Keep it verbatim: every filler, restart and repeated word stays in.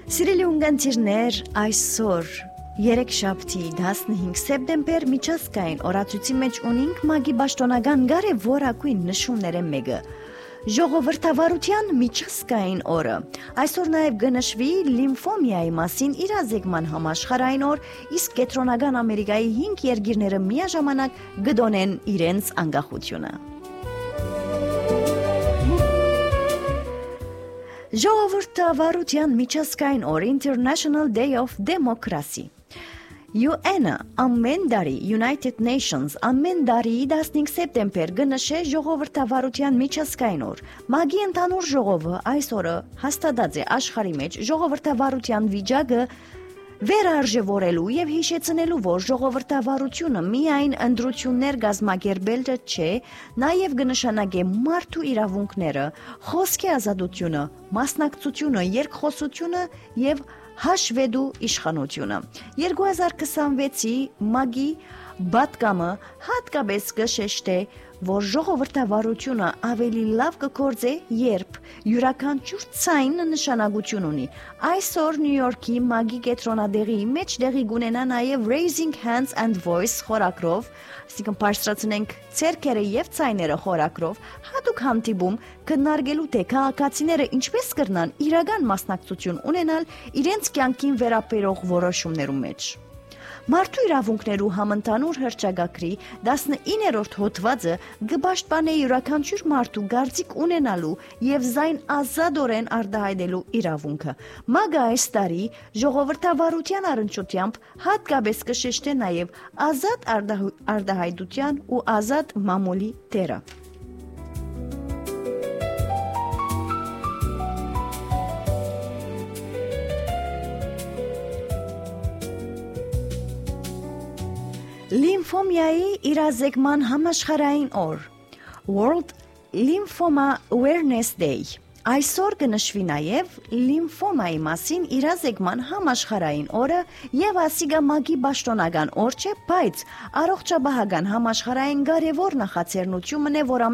Սիրելի ունգընտիրներ, այսօր երեքշաբթի տասնհինգ սեպտեմբեր միջազգային օրացույցի մեջ ունենք մագի պաշտոնական կարևորագույն նշումները մեկը ժողովրդավարության միջազգային օրը։ Այսօր նաև կնշվի լիմֆոմիայի մասին իրազեկման համաշխարհային օր, իսկ Կենտրոնական Ամերիկայի հինգ երկիրները միաժամանակ կդոնեն իրենց անկախությունը։ Ժողովրդավարության միջազգային օր International Day of Democracy յու էն-ը ամեն տարի United Nations ամեն տարի տասնհինգ սեպտեմբեր կնշե ժողովրդավարության միջազգային օր։ Մագի ընդհանուր ժողովը այս օրը հաստատած է աշխարհի մեջ ժողովրդավարության վիճակը վերարժևորելու եւ հիշեցնելու, որ ժողովրդավարությունը միայն ընտրություններ կազմակերպելը չէ, նաեւ կնշանակե մարդու իրավունքները, խոսքի ազատությունը, մասնակցությունը, երկխոսությունը եւ հաշվետու իշխանությունը։ երկու հազար քսանվեցի մագի բատկամը հատկապես կշեշտե, որ ժողովրդավարությունը ավելի լավ կգործե, երբ յուրաքանչյուր ցայնը նշանակություն ունի։ Այսօր Նյու Յորքի մագի կենտրոնադեղի մեջ տեղի կունենա նաև Raising Hands and Voice խորագրով, այսինքն բարձրացնենք ձեռքերը եւ ցայները խորագրով, հատուկ հանդիպում քննարկելու թե քաղաքացիները ինչպես կրնան իրական մասնակցություն ունենալ իրենց կյանքին վերաբերող որոշումներում մեջ։ Մարդու իրավունքներու համընդհանուր հռչակագրի տասնիններորդ հոդվածը կպաշտպանե յուրաքանչյուր մարդու կարծիք ունենալու եւ զայն ազատորեն արտահայտելու իրավունքը։ Մագը այս տարի ժողովրդավարության առնչությամբ հատկապես կշեշտե նաեւ ազատ արտահայտության ու ազատ մամուլի դերը։ Լիմֆոմիայի իրազեկման համաշխարհային օր World Lymphoma Awareness Day Այսօր կնշվի նաև լիմֆոմայի մասին իրազեկման համաշխարհային օրը եւ ասիգա մագի պաշտոնական օր չէ, բայց առողջապահական համաշխարհային կարևոր նախաձեռնություն է, որ